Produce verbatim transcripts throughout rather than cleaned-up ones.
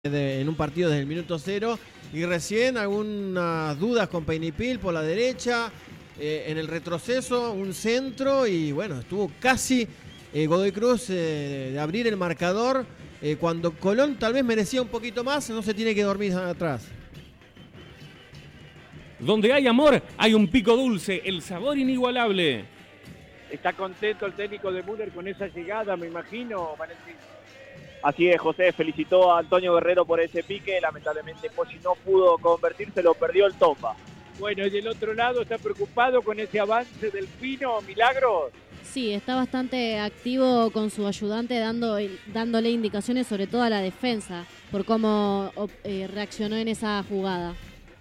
De, en un partido desde el minuto cero y recién algunas dudas con Peñipil por la derecha, eh, en el retroceso un centro y bueno, estuvo casi eh, Godoy Cruz eh, de abrir el marcador eh, cuando Colón tal vez merecía un poquito más, no se tiene que dormir atrás. Donde hay amor, hay un pico dulce, el sabor inigualable. Está contento el técnico de Müller con esa llegada, me imagino, Valentín. Así es, José felicitó a Antonio Guerrero por ese pique, lamentablemente Poggi no pudo convertirse, lo perdió el Tomba. Bueno, y del otro lado está preocupado con ese avance del Pino, Milagros. Sí, está bastante activo con su ayudante dando, dándole indicaciones sobre todo a la defensa por cómo eh, reaccionó en esa jugada.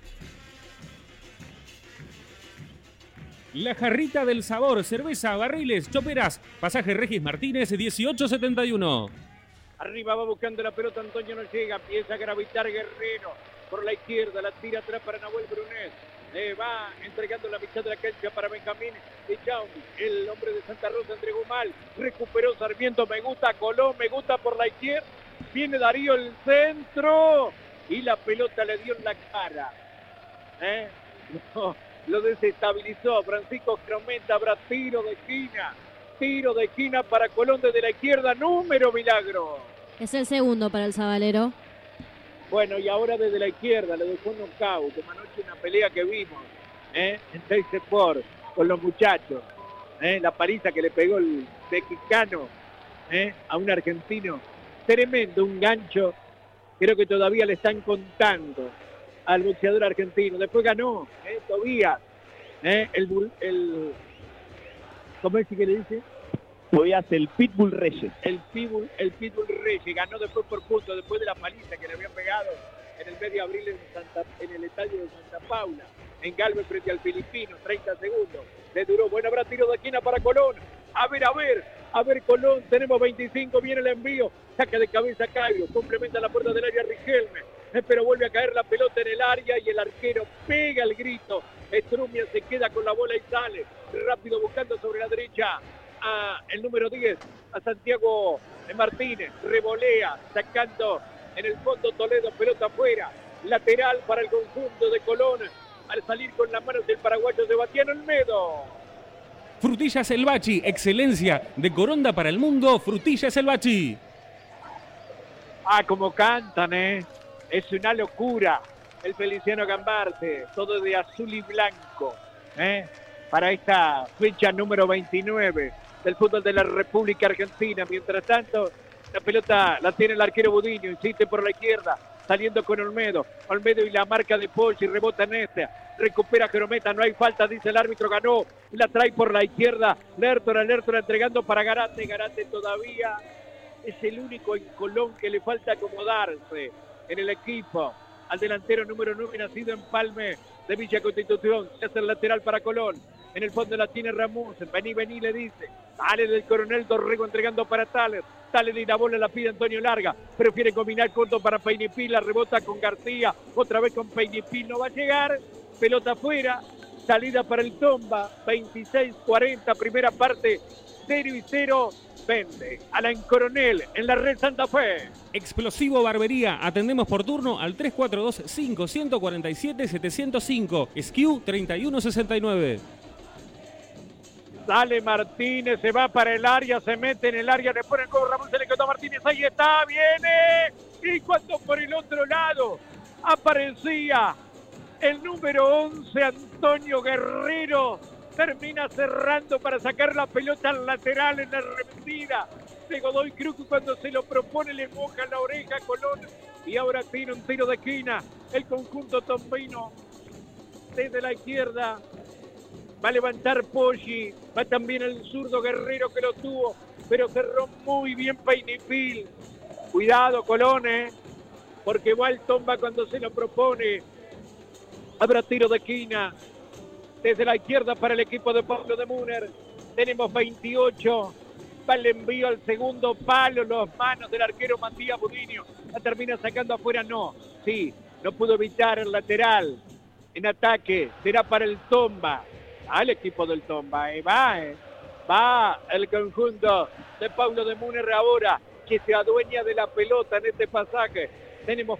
La jarrita del sabor, cerveza, barriles, choperas, pasaje Regis Martínez dieciocho setenta y uno. Arriba va buscando la pelota, Antonio no llega, empieza a gravitar Guerrero por la izquierda, la tira atrás para Nahuel Brunet. Eh, va entregando la mitad de la cancha para Benjamín de Chaumi. El hombre de Santa Rosa entregó mal, recuperó Sarmiento, me gusta Colón, me gusta por la izquierda. Viene Darío el centro y la pelota le dio en la cara. ¿Eh? No, lo desestabilizó. Francisco Crometa, habrá tiro de esquina. Tiro de esquina para Colón desde la izquierda, número Milagro. Es el segundo para el Sabalero. Bueno, y ahora desde la izquierda le dejó un knockout, como anoche una pelea que vimos ¿eh? en Teis Sport con los muchachos. ¿eh? La paliza que le pegó el mexicano ¿eh? a un argentino. Tremendo, un gancho. Creo que todavía le están contando al boxeador argentino. Después ganó ¿eh? Tobías, ¿eh? el... el ¿Cómo es que le dice? Tobías el Pitbull Reyes. El Pitbull, el Pitbull Reyes ganó después por punto, después de la paliza que le había pegado en el mes de abril en, Santa, en el estadio de Santa Paula, en Galvez frente al Filipino, treinta segundos. Le duró, bueno, habrá tiro de esquina para Colón. A ver, a ver, a ver Colón, tenemos veinticinco, viene el envío, saca de cabeza Cairo, complementa la puerta del área Riquelme, eh, pero vuelve a caer la pelota en el área y el arquero pega el grito. Estrumia se queda con la bola y sale rápido buscando sobre la derecha a el número diez, a Santiago Martínez, revolea, sacando en el fondo Toledo, pelota afuera, lateral para el conjunto de Colón, al salir con las manos del paraguayo Sebastián Olmedo. Frutillas El Bachi, excelencia de Coronda para el mundo, Frutillas El Bachi. Ah, como cantan, eh, es una locura. El Feliciano Gambarte, todo de azul y blanco, ¿eh? para esta fecha número veintinueve del fútbol de la República Argentina. Mientras tanto, la pelota la tiene el arquero Budiño, insiste por la izquierda, saliendo con Olmedo. Olmedo y la marca de Poggi, rebota en esta, recupera Crometa, no hay falta, dice el árbitro, ganó, la trae por la izquierda, Lertora, Lertora entregando para Garate, Garate todavía es el único en Colón que le falta acomodarse en el equipo. Al delantero número nueve, nacido en Palme de Villa Constitución, se hace el lateral para Colón, en el fondo la tiene Ramón, vení, vení, le dice, sale del Coronel Dorrego entregando para Thaler, Thaler y la bola la pide Antonio Larga, prefiere combinar corto para Peñipil, la rebota con García, otra vez con Peñipil, no va a llegar, pelota afuera, salida para el Tomba, veintiséis cuarenta, primera parte, cero y cero, vende Alain Coronel en la red Santa Fe. Explosivo Barbería, atendemos por turno al tres cuatro dos, cinco cuatro siete, siete cero cinco, S K U treinta y uno sesenta y nueve. Sale Martínez, se va para el área, se mete en el área, le pone el codo Ramón, se le quedó a Martínez, ahí está, viene, y cuando por el otro lado aparecía el número once, Antonio Guerrero, termina cerrando para sacar la pelota al lateral en la arremetida de Godoy Cruz, cuando se lo propone le moja la oreja a Colón y ahora tiene un tiro de esquina el conjunto tombino desde la izquierda. Va a levantar Poggi, va también el zurdo Guerrero que lo tuvo, pero cerró muy bien Peñipil. Cuidado Colón, eh, porque va el Tomba cuando se lo propone. Habrá tiro de esquina desde la izquierda para el equipo de Pablo de Müller. Tenemos veintiocho. Va el envío al segundo palo, las manos del arquero Matías Budiño. La termina sacando afuera, no. Sí, no pudo evitar el lateral. En ataque, será para el Tomba. Al equipo del Tomba, eh, va, eh. va el conjunto de Pablo de Müller ahora, que se adueña de la pelota en este pasaje. tenemos